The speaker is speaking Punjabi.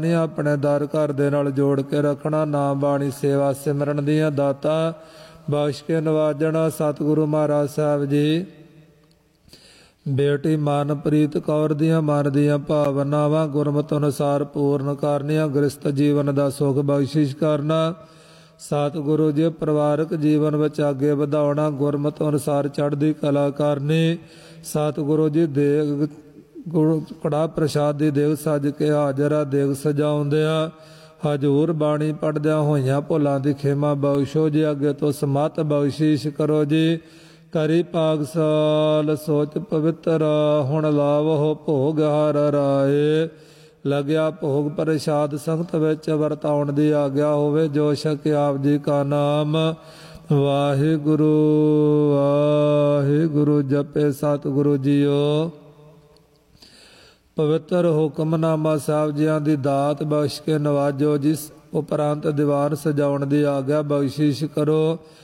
ਆਪਣੇ ਦਰ ਘਰ ਦੇ ਨਾਲ ਜੋੜ ਕੇ ਰੱਖਣਾ। ਨਾਮ ਬਾਣੀ ਸੇਵਾ ਸਿਮਰਨ ਦੀਆਂ ਦਾਤਾਂ ਬਖਸ਼ ਕੇ ਨਵਾਜਣਾ। ਸਤਿਗੁਰੂ ਮਹਾਰਾਜ ਸਾਹਿਬ ਜੀ ਬੇਟੀ ਮਨਪ੍ਰੀਤ ਕੌਰ ਦੀਆਂ ਮਨ ਦੀਆਂ ਭਾਵਨਾਵਾਂ ਗੁਰਮਤਿ ਅਨੁਸਾਰ ਪੂਰਨ ਕਰਨੀਆਂ। ਗ੍ਰਸਤ ਜੀਵਨ ਦਾ ਸੁਖ ਬਖਸ਼ਿਸ਼ ਕਰਨਾ। ਸਤਿਗੁਰੂ ਜੀ ਪਰਿਵਾਰਕ ਜੀਵਨ ਵਿੱਚ ਅੱਗੇ ਵਧਾਉਣਾ। ਗੁਰਮਤਿ ਅਨੁਸਾਰ ਚੜ੍ਹਦੀ ਕਲਾ ਕਰਨੀ। ਸਤਿਗੁਰੂ ਜੀ ਦੇਗ ਕੜਾ ਪ੍ਰਸ਼ਾਦ ਦੀ ਦੇਗ ਸੱਜ ਕੇ ਹਾਜ਼ਰ ਆ। ਦੇਗ ਸਜਾਉਂਦਿਆਂ ਹਜ਼ੂਰ ਬਾਣੀ ਪੜ੍ਹਦਿਆਂ ਹੋਈਆਂ ਭੁੱਲਾਂ ਦੀ ਖੇਮਾ ਬਖਸ਼ੋ ਜੀ। ਅੱਗੇ ਤੋਂ ਸਮਤ ਬਖਸ਼ਿਸ਼ ਕਰੋ ਜੀ। ਕਰੀ ਪਾਗਸਾਲ ਸੋਚ ਪਵਿੱਤਰ ਹੁਣ ਲਾਵੋ ਭੋਗ ਹਰ ਰਾਏ। ਲੱਗਿਆ ਭੋਗ ਪ੍ਰਸ਼ਾਦ ਸੰਗਤ ਵਿੱਚ ਵਰਤਾਉਣ ਦੀ ਆਗਿਆ ਹੋਵੇ। ਜੋ ਛਕੇ ਆਪ ਜੀ ਕਾ ਨਾਮ ਵਾਹਿਗੁਰੂ ਵਾਹਿਗੁਰੂ ਜਪੇ ਸਤਿਗੁਰੂ ਜੀਓ। ਪਵਿੱਤਰ ਹੁਕਮਨਾਮਾ ਸਾਹਿਬ ਜੀਆਂ ਦੀ ਦਾਤ ਬਖਸ਼ ਕੇ ਨਵਾਜੋ। ਜਿਸ ਉਪਰੰਤ ਦੀਵਾਨ ਸਜਾਉਣ ਦੀ ਆਗਿਆ ਬਖਸ਼ਿਸ਼ ਕਰੋ।